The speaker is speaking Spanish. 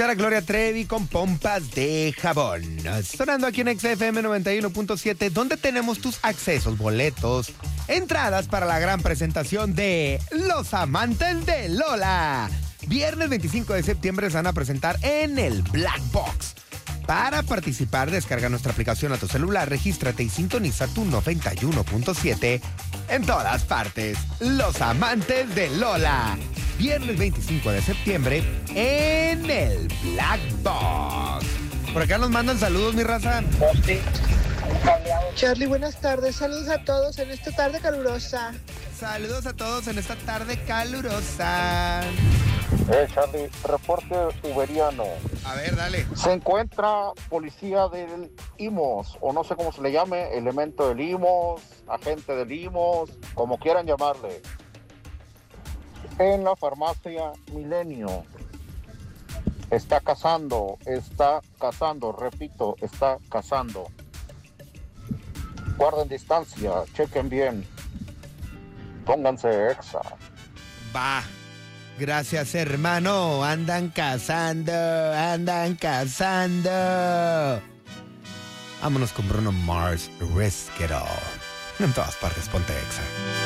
Era Gloria Trevi con Pompas de Jabón. Sonando aquí en XFM 91.7, donde tenemos tus accesos, boletos, entradas para la gran presentación de Los Amantes de Lola. Viernes 25 de septiembre se van a presentar en el Black Box. Para participar, descarga nuestra aplicación a tu celular, regístrate y sintoniza tu 91.7 en todas partes. Los Amantes de Lola. Viernes 25 de septiembre en el Black Box. Por acá nos mandan saludos, mi raza. Charlie, buenas tardes. Saludos a todos en esta tarde calurosa. Saludos a todos en esta tarde calurosa. Charlie, reporte uberiano. A ver, dale. Se encuentra policía del IMOS, o no sé cómo se le llame, elemento del IMOS, agente del IMOS, como quieran llamarle, en la farmacia Milenio. Está cazando, repito, está cazando. Guarden distancia, chequen bien, pónganse exa. Va. Gracias, hermano. Andan cazando. Vámonos con Bruno Mars, Risk It All. En todas partes, ponte exa.